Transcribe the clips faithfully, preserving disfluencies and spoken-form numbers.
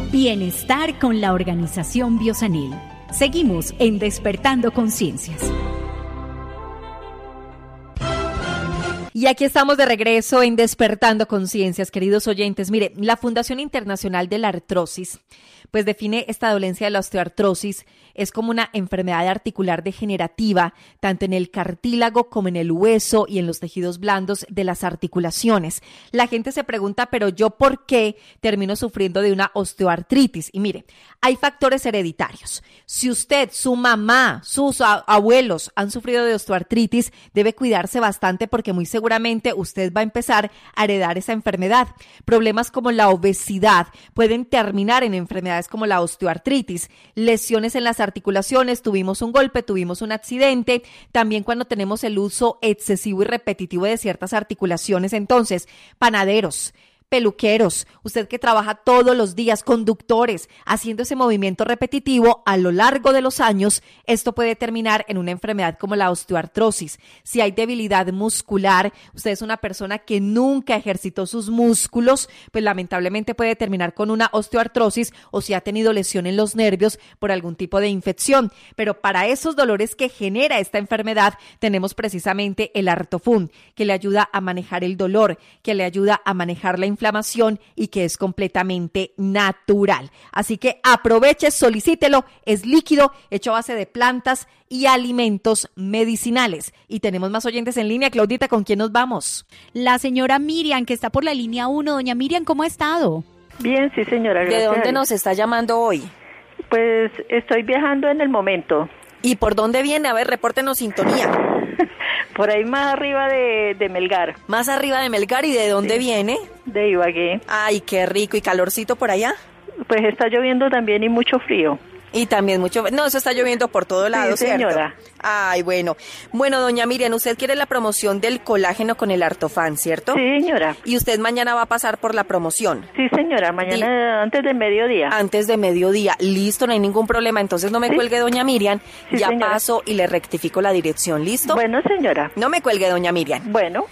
Bienestar con la Organización Biosanil. Seguimos en Despertando Conciencias. Y aquí estamos de regreso en Despertando Conciencias, queridos oyentes. Mire, la Fundación Internacional de la Artrosis pues define esta dolencia de la osteoartrosis es como una enfermedad articular degenerativa, tanto en el cartílago como en el hueso y en los tejidos blandos de las articulaciones. La gente se pregunta, pero ¿yo por qué termino sufriendo de una osteoartritis? Y mire, hay factores hereditarios. Si usted, su mamá, sus abuelos han sufrido de osteoartritis, debe cuidarse bastante porque muy seguramente usted va a empezar a heredar esa enfermedad. Problemas como la obesidad pueden terminar en enfermedades como la osteoartritis, lesiones en las articulaciones, tuvimos un golpe, tuvimos un accidente, también cuando tenemos el uso excesivo y repetitivo de ciertas articulaciones. Entonces, panaderos, peluqueros, usted que trabaja todos los días, conductores, haciendo ese movimiento repetitivo a lo largo de los años, esto puede terminar en una enfermedad como la osteoartrosis. Si hay debilidad muscular, usted es una persona que nunca ejercitó sus músculos, pues lamentablemente puede terminar con una osteoartrosis, o si ha tenido lesión en los nervios por algún tipo de infección. Pero para esos dolores que genera esta enfermedad, tenemos precisamente el Artofun, que le ayuda a manejar el dolor, que le ayuda a manejar la infección, inflamación y que es completamente natural. Así que aproveche, solicítelo, es líquido, hecho a base de plantas y alimentos medicinales. Y tenemos más oyentes en línea. Claudita, ¿con quién nos vamos? La señora Miriam, que está por la línea uno. Doña Miriam, ¿cómo ha estado? Bien, sí señora. ¿De dónde nos está llamando hoy? Pues estoy viajando en el momento. ¿Y por dónde viene? A ver, repórtenos sintonía. Por ahí más arriba de, de Melgar. Más arriba de Melgar, ¿y de dónde sí. viene? De Ibagué. Ay, qué rico. ¿Y calorcito por allá? Pues está lloviendo también y mucho frío. Y también mucho... No, eso está lloviendo por todo lado, sí, señora. ¿cierto? Ay, bueno. Bueno, doña Miriam, usted quiere la promoción del colágeno con el Artofan, ¿cierto? Sí, señora. Y usted mañana va a pasar por la promoción. Sí, señora, mañana y... antes de mediodía. Antes de mediodía. Listo, no hay ningún problema. Entonces no me ¿Sí? cuelgue, doña Miriam. Sí, ya señora. Paso y le rectifico la dirección, ¿listo? Bueno, señora. No me cuelgue, doña Miriam. Bueno.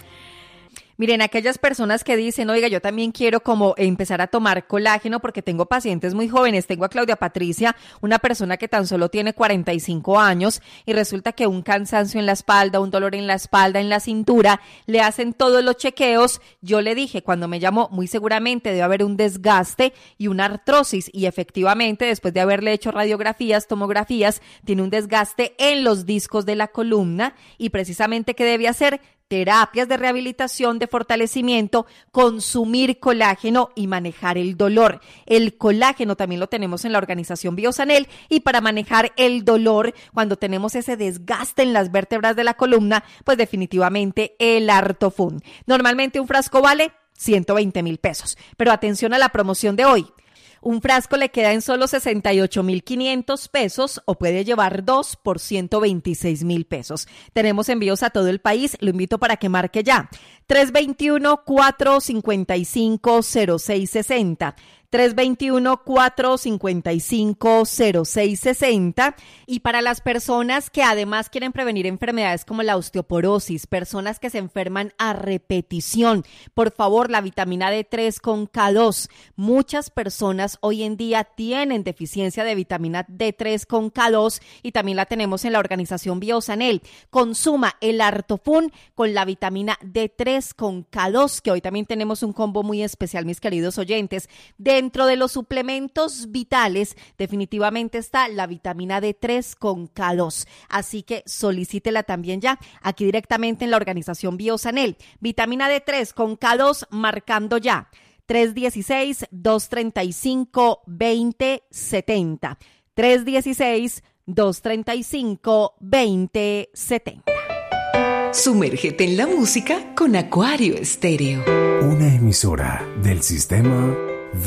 Miren, aquellas personas que dicen, oiga, yo también quiero como empezar a tomar colágeno porque tengo pacientes muy jóvenes. Tengo a Claudia Patricia, una persona que tan solo tiene cuarenta y cinco años y resulta que un cansancio en la espalda, un dolor en la espalda, en la cintura, le hacen todos los chequeos. Yo le dije, cuando me llamó, muy seguramente debe haber un desgaste y una artrosis, y efectivamente, después de haberle hecho radiografías, tomografías, tiene un desgaste en los discos de la columna. Y precisamente, ¿qué debe hacer? Terapias de rehabilitación, de fortalecimiento, consumir colágeno y manejar el dolor. El colágeno también lo tenemos en la Organización Biosanil, y para manejar el dolor, cuando tenemos ese desgaste en las vértebras de la columna, pues definitivamente el Artofun. Normalmente un frasco vale ciento veinte mil pesos, pero atención a la promoción de hoy. Un frasco le queda en solo sesenta y ocho mil quinientos pesos, o puede llevar dos por ciento veintiséis mil pesos. Tenemos envíos a todo el país. Lo invito para que marque ya. tres dos uno, cuatro cinco cinco, cero seis seis cero. tres dos uno, cuatro cinco cinco, cero seis seis cero. Y para las personas que además quieren prevenir enfermedades como la osteoporosis, personas que se enferman a repetición, por favor, la vitamina D tres con K dos. Muchas personas hoy en día tienen deficiencia de vitamina D tres con K dos y también la tenemos en la Organización Biosanil. Consuma el Artofun con la vitamina D tres con K dos, que hoy también tenemos un combo muy especial, mis queridos oyentes. Dentro de los suplementos vitales, definitivamente está la vitamina D tres con K dos. Así que solicítela también ya, aquí directamente en la Organización Biosanil. Vitamina D tres con K dos, marcando ya. tres uno seis, dos tres cinco, dos cero siete cero. tres uno seis, dos tres cinco, dos cero siete cero. Sumérgete en la música con Acuario Estéreo. Una emisora del sistema